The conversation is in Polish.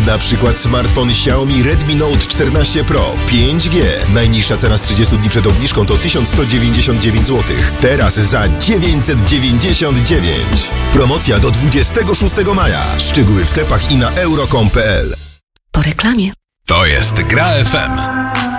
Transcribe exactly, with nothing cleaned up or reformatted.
Na przykład smartfon Xiaomi Redmi Note czternaście Pro pięć G. Najniższa cena z trzydziestu dni przed obniżką to tysiąc sto dziewięćdziesiąt dziewięć złotych. Teraz za dziewięćset dziewięćdziesiąt dziewięć. Promocja do dwudziestego szóstego maja. Szczegóły w sklepach i na euro kropka com kropka p l. Po reklamie. To jest Gra F M.